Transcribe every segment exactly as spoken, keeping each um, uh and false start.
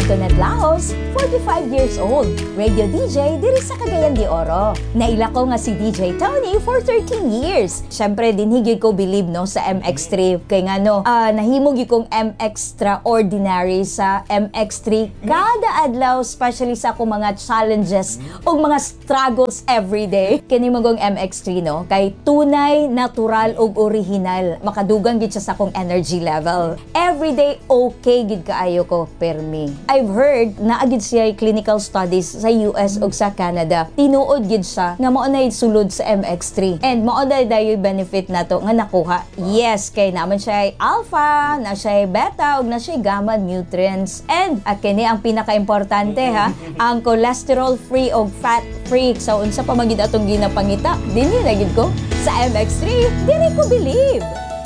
Antoinette Laos, forty-five years old, radio D J diri sa Cagayan de Oro. Naila ko nga si D J Tony for thirteen years. Syempre din higit ko believe no sa M X three kay nga no, uh, nahimog yung kong M Extraordinary sa M X three kada adlaw, especially sa akong mga challenges o mga struggles everyday. Kini magong M X three no, kay tunay, natural ug original. Makadugang gid siya sa akong energy level. Everyday okay gid kaayo ko permi. I've heard na agid siya clinical studies sa U S ug sa Canada. Tinuod gid siya nga mao nay sulod sa M X three. And mao day dayoy benefit nato nga nakuha. Yes, kay naman siya alpha, na siya beta ug na siya gamma nutrients. And at kini ang pinaka-importante ha, ang cholesterol free ug fat free. So unsa pa magid atong ginapangita? Dinhi na gid ko sa M X three. Dili ko believe.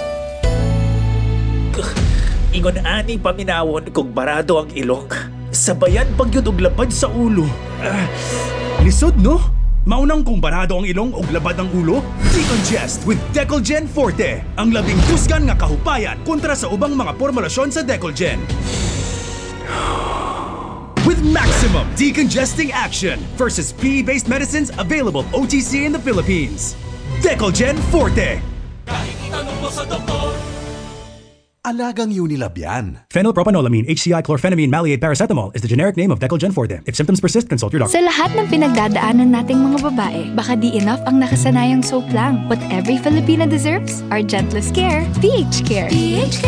Ingon ani paminawon kung barado ang ilong. Sabayan pagyud og labad sa ulo. Uh, lisod no? Maunang kung barado ang ilong og labad ang ulo? Decongest with Decolgen Forte. Ang labing tusgan nga kahupayan kontra sa ubang mga formulasyon sa Decolgen. With maximum decongesting action versus P E-based medicines available O T C in the Philippines. Decolgen Forte. Kahit itanong mo sa doktor. Alagang Unilab yan. Phenylpropanolamine, H C I chlorphenamine maleate paracetamol is the generic name of Decolgen Forte. If symptoms persist, consult your doctor. Sa lahat ng pinagdadaanan nating mga babae, baka di enough ang nakasanayang soap lang. What every Filipina deserves, our gentlest care, P H Care. P H Care.